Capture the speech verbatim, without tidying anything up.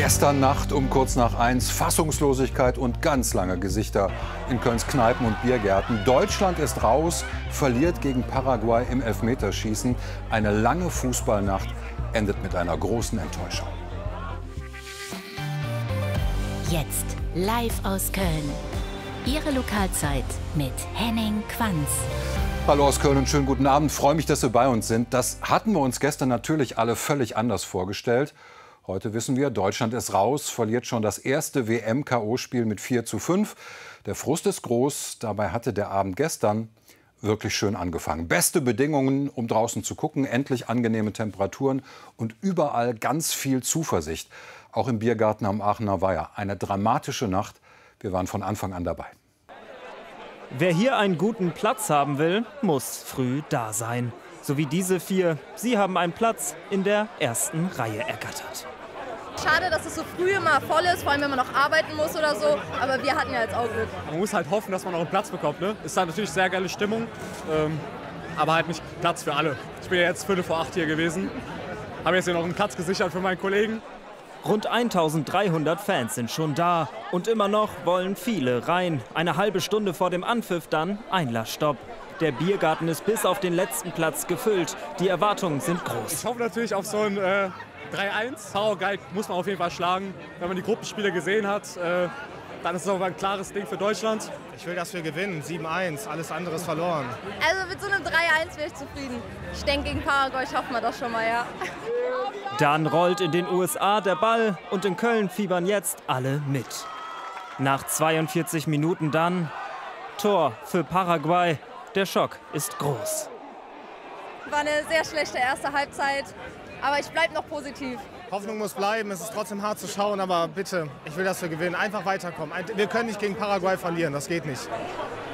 Gestern Nacht um kurz nach eins Fassungslosigkeit und ganz lange Gesichter in Kölns Kneipen und Biergärten. Deutschland ist raus, verliert gegen Paraguay im Elfmeterschießen. Eine lange Fußballnacht endet mit einer großen Enttäuschung. Jetzt live aus Köln. Ihre Lokalzeit mit Henning Quanz. Hallo aus Köln und schönen guten Abend. Freue mich, dass Sie bei uns sind. Das hatten wir uns gestern natürlich alle völlig anders vorgestellt. Heute wissen wir, Deutschland ist raus, verliert schon das erste W M-K O-Spiel mit vier zu fünf. Der Frust ist groß. Dabei hatte der Abend gestern wirklich schön angefangen. Beste Bedingungen, um draußen zu gucken, endlich angenehme Temperaturen und überall ganz viel Zuversicht. Auch im Biergarten am Aachener Weiher. Eine dramatische Nacht. Wir waren von Anfang an dabei. Wer hier einen guten Platz haben will, muss früh da sein. So wie diese vier. Sie haben einen Platz in der ersten Reihe ergattert. Schade, dass es so früh immer voll ist, vor allem wenn man noch arbeiten muss oder so. Aber wir hatten ja jetzt auch Glück. Man muss halt hoffen, dass man noch einen Platz bekommt. Ne? Ist halt natürlich sehr geile Stimmung, ähm, aber halt nicht Platz für alle. Ich bin ja jetzt Viertel vor acht hier gewesen. Habe jetzt hier noch einen Platz gesichert für meinen Kollegen. Rund eintausenddreihundert Fans sind schon da. Und immer noch wollen viele rein. Eine halbe Stunde vor dem Anpfiff dann Einlassstopp. Der Biergarten ist bis auf den letzten Platz gefüllt. Die Erwartungen sind groß. Ich hoffe natürlich auf so ein äh, drei eins. Paraguay muss man auf jeden Fall schlagen. Wenn man die Gruppenspiele gesehen hat, äh, dann ist es auch ein klares Ding für Deutschland. Ich will, dass wir gewinnen. sieben eins. Alles andere ist verloren. Also mit so einem drei eins wäre ich zufrieden. Ich denke, gegen Paraguay schaffen wir das schon mal, ja. Dann rollt in den U S A der Ball und in Köln fiebern jetzt alle mit. Nach zweiundvierzig Minuten dann Tor für Paraguay. Der Schock ist groß. War eine sehr schlechte erste Halbzeit, aber ich bleibe noch positiv. Hoffnung muss bleiben. Es ist trotzdem hart zu schauen, aber bitte, ich will, dass wir gewinnen. Einfach weiterkommen. Wir können nicht gegen Paraguay verlieren, das geht nicht.